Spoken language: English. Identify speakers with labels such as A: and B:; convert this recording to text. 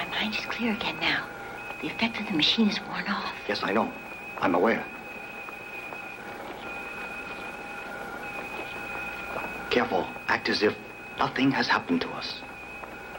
A: My mind is clear again now. The effect of the machine is worn off.
B: Yes, I know. I'm aware. Careful. Act as if nothing has happened to us.